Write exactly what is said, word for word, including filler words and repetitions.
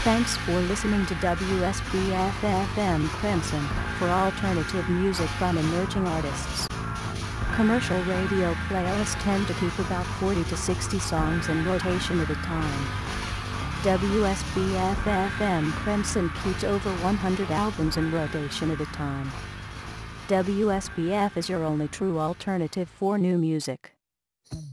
Thanks for listening to W S B F F M Crimson for alternative music from emerging artists. Commercial radio playlists tend to keep about forty to sixty songs in rotation at a time. W S B F F M Crimson keeps over one hundred albums in rotation at a time. W S B F is your only true alternative for new music.